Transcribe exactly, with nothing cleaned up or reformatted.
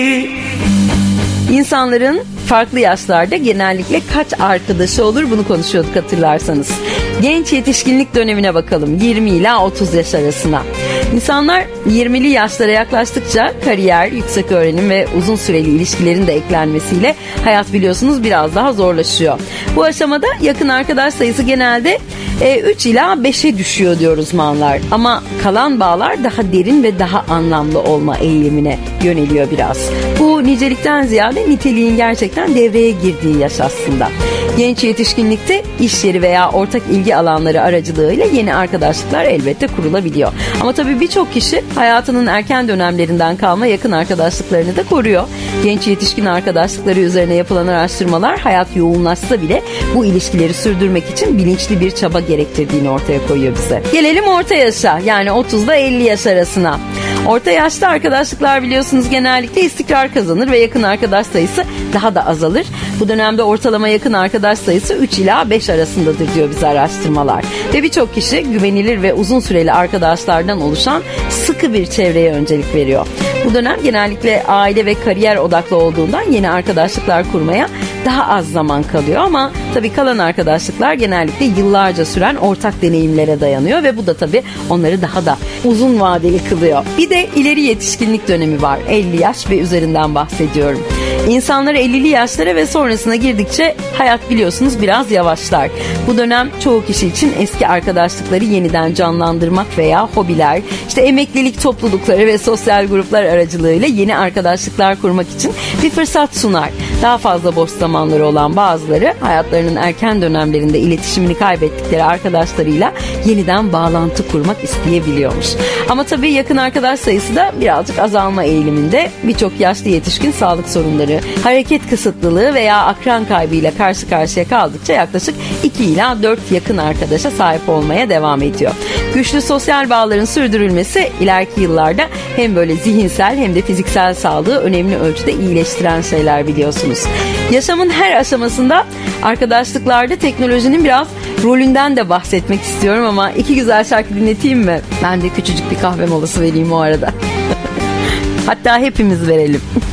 İnsanların farklı yaşlarda genellikle kaç arkadaşı olur, bunu konuşuyorduk hatırlarsanız. Genç yetişkinlik dönemine bakalım, yirmi ila otuz yaş arasına. İnsanlar yirmili yaşlara yaklaştıkça kariyer, yüksek öğrenim ve uzun süreli ilişkilerin de eklenmesiyle hayat biliyorsunuz biraz daha zorlaşıyor. Bu aşamada yakın arkadaş sayısı genelde üç ila beşe düşüyor diyor uzmanlar. Ama kalan bağlar daha derin ve daha anlamlı olma eğilimine yöneliyor biraz. Bu nicelikten ziyade niteliğin gerçekten devreye girdiği yaş aslında. Genç yetişkinlikte iş yeri veya ortak ilgi alanları aracılığıyla yeni arkadaşlıklar elbette kurulabiliyor. Ama tabii birçok kişi hayatının erken dönemlerinden kalma yakın arkadaşlıklarını da koruyor. Genç yetişkin arkadaşlıkları üzerine yapılan araştırmalar hayat yoğunlaşsa bile bu ilişkileri sürdürmek için bilinçli bir çaba gerektirdiğini ortaya koyuyor bize. Gelelim orta yaşa, yani otuzla elli yaş arasına. Orta yaşta arkadaşlıklar biliyorsunuz genellikle istikrar kazanır ve yakın arkadaş sayısı daha da azalır. Bu dönemde ortalama yakın arkadaş sayısı üç ila beş arasındadır diyor bize araştırmalar. Ve birçok kişi güvenilir ve uzun süreli arkadaşlardan oluşan sıkı bir çevreye öncelik veriyor. Bu dönem genellikle aile ve kariyer odaklı olduğundan yeni arkadaşlıklar kurmaya daha az zaman kalıyor ama tabii kalan arkadaşlıklar genellikle yıllarca süren ortak deneyimlere dayanıyor ve bu da tabii onları daha da uzun vadeli kılıyor. Bir de ileri yetişkinlik dönemi var. elli yaş ve üzerinden bahsediyorum. İnsanlar ellili yaşlara ve sonrasına girdikçe hayat biliyorsunuz biraz yavaşlar. Bu dönem çoğu kişi için eski arkadaşlıkları yeniden canlandırmak veya hobiler, işte emeklilik toplulukları ve sosyal gruplar aracılığıyla yeni arkadaşlıklar kurmak için bir fırsat sunar. Daha fazla boş zamanları olan bazıları hayatlarının erken dönemlerinde iletişimini kaybettikleri arkadaşlarıyla yeniden bağlantı kurmak isteyebiliyormuş. Ama tabii yakın arkadaş sayısı da birazcık azalma eğiliminde. Birçok yaşlı yetişkin sağlık sorunları, hareket kısıtlılığı veya akran kaybıyla karşı karşıya kaldıkça yaklaşık iki ila dört yakın arkadaşa sahip olmaya devam ediyor. Güçlü sosyal bağların sürdürülmesi ileriki yıllarda hem böyle zihinsel hem de fiziksel sağlığı önemli ölçüde iyileştiren şeyler biliyorsunuz. Yaşamın her aşamasında arkadaşlıklarda teknolojinin biraz rolünden de bahsetmek istiyorum ama iki güzel şarkı dinleteyim mi? Ben de küçücük bir kahve molası vereyim o arada. Hatta hepimiz verelim.